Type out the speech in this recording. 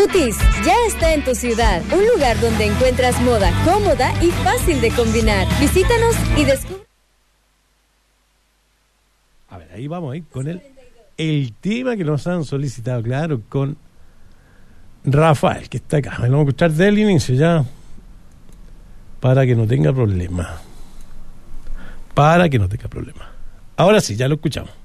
Mutis ya está en tu ciudad, un lugar donde encuentras moda cómoda y fácil de combinar. Visítanos y descubre. A ver, ahí vamos, con el tema que nos han solicitado, claro, con Rafael, que está acá. Lo vamos a escuchar desde el inicio ya, para que no tenga problema. Ahora sí, ya lo escuchamos.